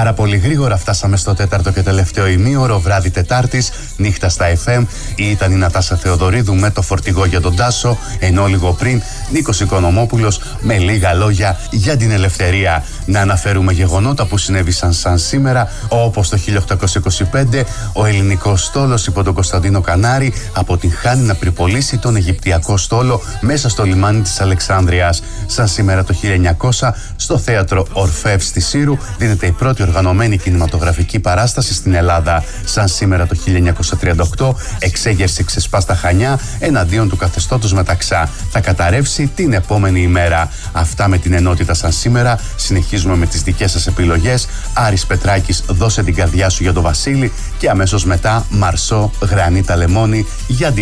Πάρα πολύ γρήγορα φτάσαμε στο τέταρτο και τελευταίο ημίωρο, βράδυ Τετάρτης, νύχτα στα FM. Ήταν η Νατάσα Θεοδωρίδου με το φορτηγό για τον Τάσο, ενώ λίγο πριν Νίκος Οικονομόπουλος με λίγα λόγια για την ελευθερία. Να αναφέρουμε γεγονότα που συνέβησαν σαν σήμερα, όπως το 1825 ο ελληνικός στόλος υπό τον Κωνσταντίνο Κανάρη αποτυγχάνει να πυρπολίσει τον Αιγυπτιακό στόλο μέσα στο λιμάνι της Αλεξάνδρειας. Σαν σήμερα το 1900 στο θέατρο Ορφεύ στη Σύρου δίνεται η πρώτη οργανωμένη κινηματογραφική παράσταση στην Ελλάδα. Σαν σήμερα το 1938 εξέγερση ξεσπά στα Χανιά εναντίον του καθεστώτος Μεταξά. Θα καταρρεύσει την επόμενη ημέρα. Αυτά με την ενότητα σαν σήμερα. Συνεχίζουμε με τις δικές σας επιλογές. Άρης Πετράκης, δώσε την καρδιά σου για τον Βασίλη, και αμέσως μετά Μαρσό, Γρανίτα Λεμόνι για